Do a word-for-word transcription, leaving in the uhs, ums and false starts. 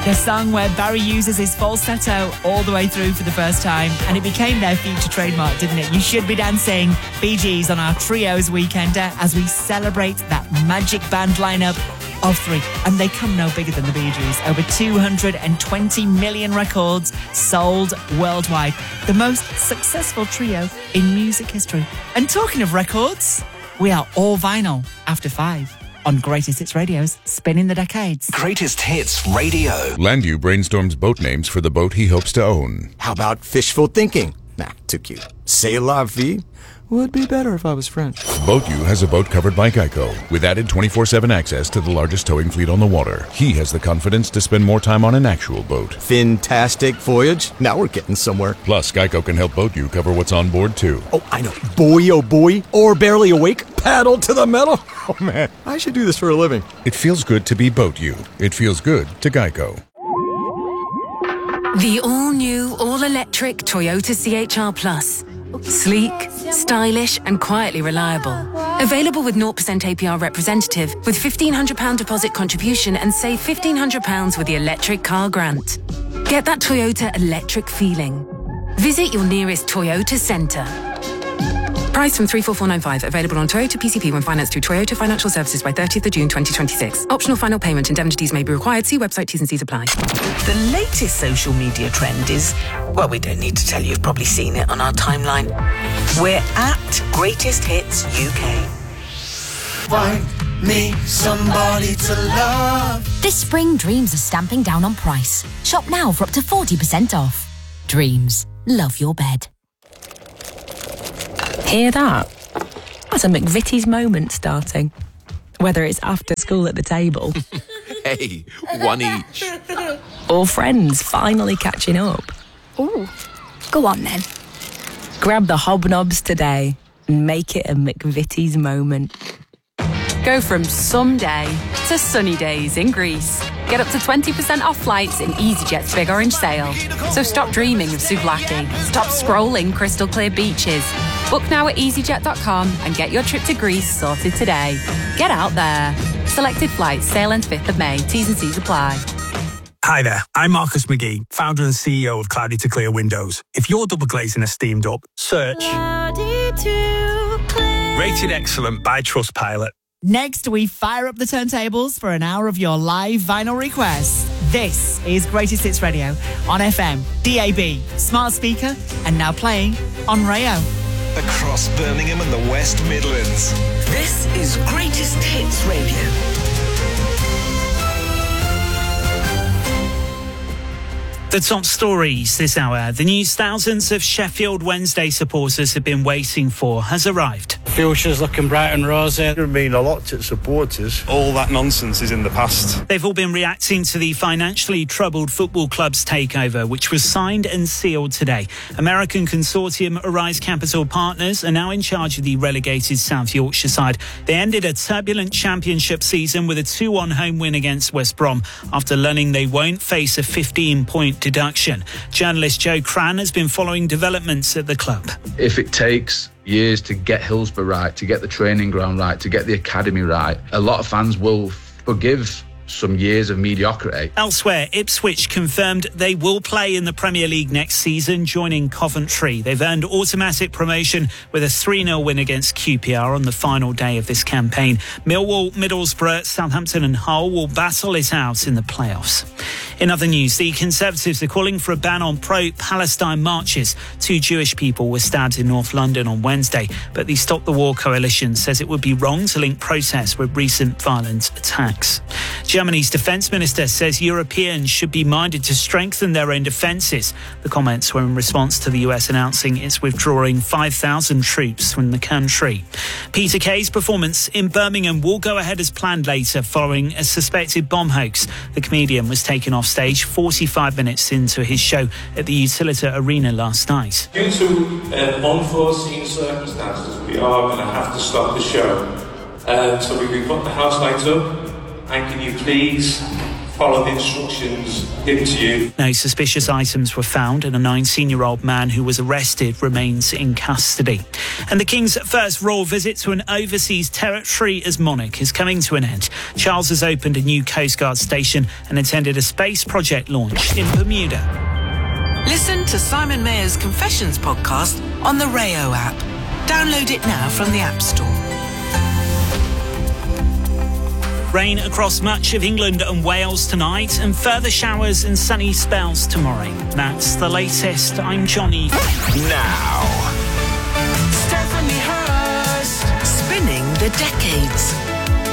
The song where Barry uses his falsetto all the way through for the first time, and it became their future trademark, didn't it? You should be dancing. Bee Gees on our Trios Weekender as we celebrate that magic band lineup of three. And they come no bigger than the Bee Gees. Over two hundred twenty million records sold worldwide. The most successful trio in music history. And talking of records, we are all vinyl after five. On Greatest Hits Radio's Spinning the Decades. Greatest Hits Radio. Landu brainstorms boat names for the boat he hopes to own. How about fishful thinking? Nah, too cute. C'est la vie would be better if I was French. BoatU has a boat covered by Geico, with added twenty-four seven access to the largest towing fleet on the water. He has the confidence to spend more time on an actual boat. Fantastic voyage. Now we're getting somewhere. Plus, Geico can help BoatU cover what's on board, too. Oh, I know. Boy, oh boy. Or barely awake. Paddle to the metal. Oh, man. I should do this for a living. It feels good to be BoatU. It feels good to Geico. The all-new, all-electric Toyota C H R Plus. Sleek, stylish and quietly reliable. Available with zero percent A P R representative with fifteen hundred pounds deposit contribution and save fifteen hundred pounds with the electric car grant. Get that Toyota electric feeling. Visit your nearest Toyota centre. Price from three four four nine five. Available on Toyota P C P when financed through Toyota Financial Services by thirtieth of June twenty twenty-six. Optional final payment. Indemnities may be required. See website. T's and C's apply. The latest social media trend is, well, we don't need to tell you. You've probably seen it on our timeline. We're at Greatest Hits U K. Find me somebody to love. This spring, Dreams are stamping down on price. Shop now for up to forty percent off. Dreams. Love your bed. Hear that? That's a McVitie's moment starting. Whether it's after school at the table. Hey, one each. Or friends finally catching up. Ooh, go on then. Grab the hobnobs today and make it a McVitie's moment. Go from someday to sunny days in Greece. Get up to twenty percent off flights in EasyJet's Big Orange Sale. So stop dreaming of Souvlaki. Stop scrolling crystal clear beaches. Book now at easyjet dot com and get your trip to Greece sorted today. Get out there. Selected flights sail on fifth of May. T's and C's apply. Hi there, I'm Marcus McGee, founder and C E O of Cloudy to Clear Windows. If your double glazing is steamed up, search Rated Excellent by Trustpilot. Next, we fire up the turntables for an hour of your live vinyl requests. This is Greatest Hits Radio on F M, D A B, smart speaker, and now playing on Rayo. Across Birmingham and the West Midlands. This is Greatest Hits Radio. The top stories this hour. The news thousands of Sheffield Wednesday supporters have been waiting for has arrived. Future's looking bright and rosy. It would mean a lot to supporters. All that nonsense is in the past. They've all been reacting to the financially troubled football club's takeover, which was signed and sealed today. American consortium Arise Capital Partners are now in charge of the relegated South Yorkshire side. They ended a turbulent championship season with a two one home win against West Brom after learning they won't face a fifteen-point deduction. Journalist Joe Cran has been following developments at the club. If it takes years to get Hillsborough right, to get the training ground right, to get the academy right, a lot of fans will forgive some years of mediocrity. Elsewhere, Ipswich confirmed they will play in the Premier League next season, joining Coventry. They've earned automatic promotion with a three nil win against Q P R on the final day of this campaign. Millwall, Middlesbrough, Southampton and Hull will battle it out in the playoffs. In other news, the Conservatives are calling for a ban on pro-Palestine marches. Two Jewish people were stabbed in North London on Wednesday, but the Stop the War coalition says it would be wrong to link protests with recent violent attacks. Germany's defence minister says Europeans should be minded to strengthen their own defences. The comments were in response to the U S announcing it's withdrawing five thousand troops from the country. Peter Kay's performance in Birmingham will go ahead as planned later following a suspected bomb hoax. The comedian was taken off stage forty-five minutes into his show at the Utilita Arena last night. Due to um, unforeseen circumstances, we are going to have to stop the show. Um, so we can put the house lights up. And can you please follow the instructions given to you. No suspicious items were found, and a nineteen-year-old man who was arrested remains in custody. And the King's first royal visit to an overseas territory as monarch is coming to an end. Charles has opened a new Coast Guard station and attended a space project launch in Bermuda. Listen to Simon Mayer's Confessions podcast on the Rayo app. Download it now from the App Store. Rain across much of England and Wales tonight, and further showers and sunny spells tomorrow. That's the latest. I'm Johnny. Now, Stephanie Hurst, spinning the decades.